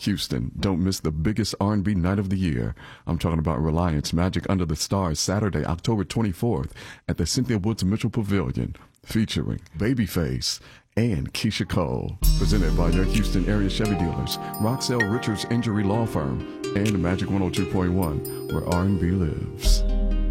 Houston, don't miss the biggest R&B night of the year. I'm talking about Reliance Magic Under the Stars, Saturday, October 24th at the Cynthia Woods Mitchell Pavilion, featuring Babyface and Keisha Cole. Presented by your Houston area Chevy dealers, Roxelle Richards Injury Law Firm, and Magic 102.1, where R&B lives.